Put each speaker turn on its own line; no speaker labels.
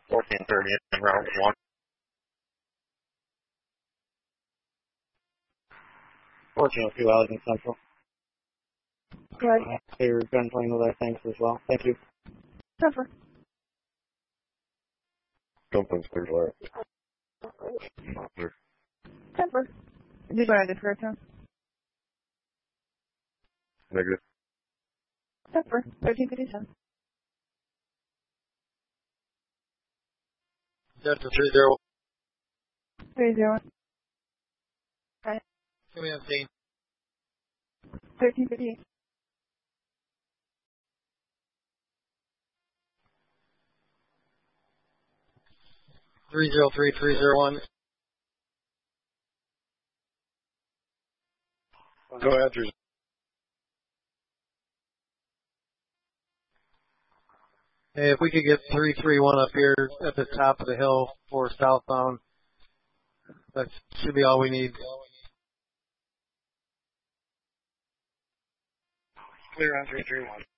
1430 in route 1. 1402 Allegan Central.
Go ahead.
They're gunplane with our thanks as well. Thank you.
Cover.
Gunplane's clear to
Cover. Did you go for a
Negative.
Cover. 1357.
Delta 30.
30. Right.
Give me a scene.
1358.
Three zero three 301.
Go ahead, Drew.
Hey, if we could get 331 up here at the top of the hill for southbound, that should be all we need.
Clear on 331.